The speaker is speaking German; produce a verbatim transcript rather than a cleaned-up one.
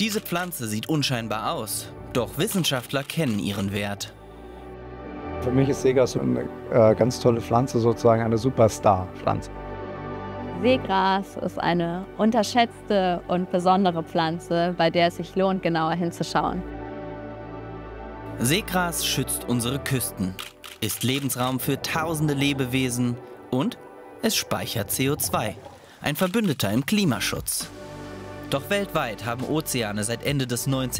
Diese Pflanze sieht unscheinbar aus, doch Wissenschaftler kennen ihren Wert. Für mich ist Seegras eine äh, ganz tolle Pflanze, sozusagen eine Superstar-Pflanze. Seegras ist eine unterschätzte und besondere Pflanze, bei der es sich lohnt, genauer hinzuschauen. Seegras schützt unsere Küsten, ist Lebensraum für tausende Lebewesen und es speichert C O zwei, ein Verbündeter im Klimaschutz. Doch weltweit haben Ozeane seit Ende des neunzehnten